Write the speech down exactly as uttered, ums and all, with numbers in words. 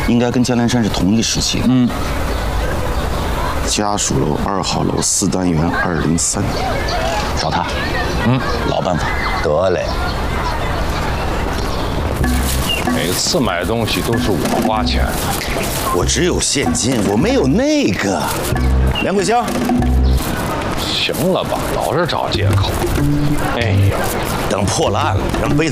应该跟江南山是同一个时期的。嗯。家属楼二号楼四单元二零三，找他。嗯，老办法。 得嘞。 每次买东西都是我花钱， 我只有现金，我没有那个。梁桂香， 行了吧？老是找借口。哎呀， 等破了案了，让杯。